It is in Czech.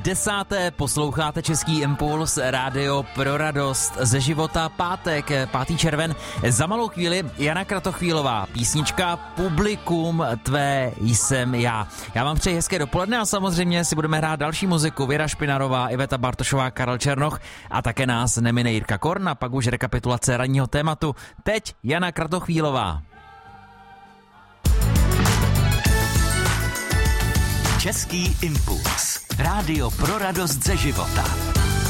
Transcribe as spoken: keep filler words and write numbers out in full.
desáté posloucháte Český impuls, rádio pro radost ze života, pátek, pátý červen. Za malou chvíli Jana Kratochvílová, písnička Publikum tvé jsem já. Já vám přeji hezké dopoledne a samozřejmě si budeme hrát další muziku. Věra Špinarová, Iveta Bartošová, Karel Černoch a také nás nemine Jirka Korna, pak už rekapitulace ranního tématu. Teď Jana Kratochvílová. Český impuls. Rádio pro radost ze života.